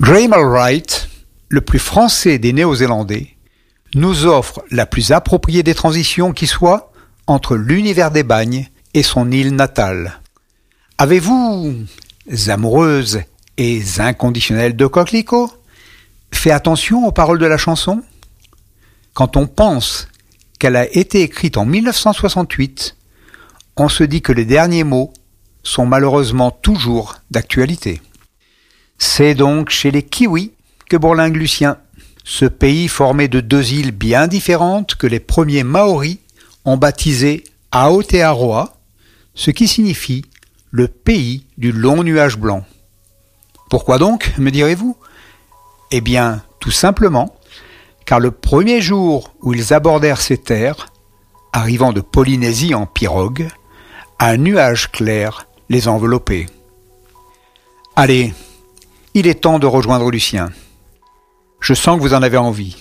Graham Allwright, le plus français des Néo-Zélandais, nous offre la plus appropriée des transitions qui soit entre l'univers des bagnes et son île natale. Avez-vous, amoureuses et inconditionnelles de coquelicots, fait attention aux paroles de la chanson? Quand on pense qu'elle a été écrite en 1968, on se dit que les derniers mots sont malheureusement toujours d'actualité. C'est donc chez les Kiwis que bourlingue Lucien, ce pays formé de deux îles bien différentes que les premiers Maoris ont baptisé Aotearoa, ce qui signifie le pays du long nuage blanc. Pourquoi donc, me direz-vous? Eh bien, tout simplement, car le premier jour où ils abordèrent ces terres, arrivant de Polynésie en pirogue, un nuage clair les enveloppait. Allez, il est temps de rejoindre Lucien. Je sens que vous en avez envie.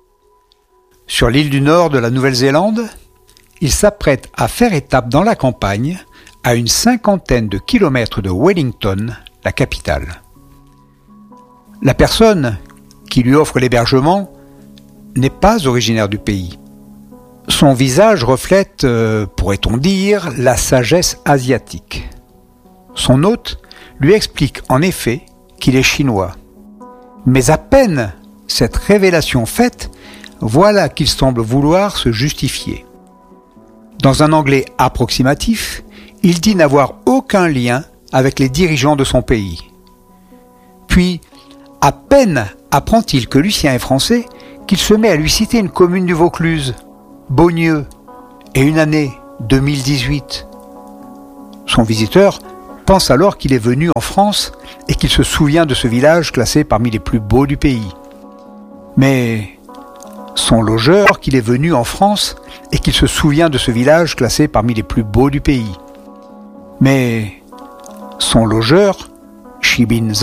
Sur l'île du nord de la Nouvelle-Zélande, il s'apprête à faire étape dans la campagne, à une 50aine de kilomètres de Wellington, la capitale. La personne qui lui offre l'hébergement n'est pas originaire du pays. Son visage reflète, pourrait-on dire, la sagesse asiatique. Son hôte lui explique en effet qu'il est chinois. Mais à peine cette révélation faite, voilà qu'il semble vouloir se justifier. Dans un anglais approximatif, il dit n'avoir aucun lien avec les dirigeants de son pays. Puis, à peine apprend-il que Lucien est français, qu'il se met à lui citer une commune du Vaucluse, Beaugneux, et une année, 2018. Son visiteur pense alors qu'il est venu en France et qu'il se souvient de ce village classé parmi les plus beaux du pays. Mais son logeur qu'il est venu en France et qu'il se souvient de ce village classé parmi les plus beaux du pays. Mais son logeur, Shibin